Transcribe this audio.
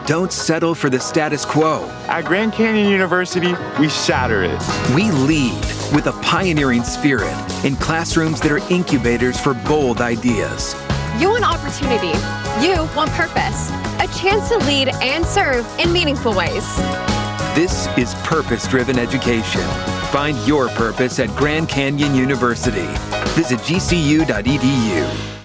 don't settle for the status quo. At Grand Canyon University, we shatter it. We lead with a pioneering spirit in classrooms that are incubators for bold ideas. You want opportunity. You want purpose. A chance to lead and serve in meaningful ways. This is purpose-driven education. Find your purpose at Grand Canyon University. Visit gcu.edu.